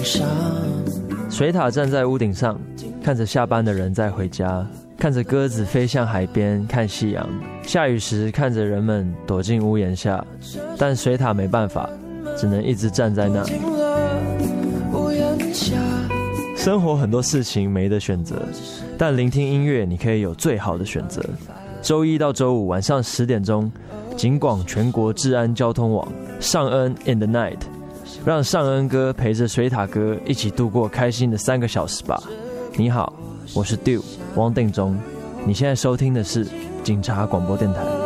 上。 水塔站在屋顶上，看着下班的人在回家，看着鸽子飞向海边看夕阳。下雨时看着人们躲进屋檐下，但水塔没办法，只能一直站在那。生活很多事情没得选择，但聆听音乐你可以有最好的选择。周一到周五晚上10点钟，警广全国治安交通网，尚恩 in the night， 让尚恩哥陪着水塔哥一起度过开心的3个小时吧。你好，我是 Dew 汪定中，你现在收听的是警察广播电台。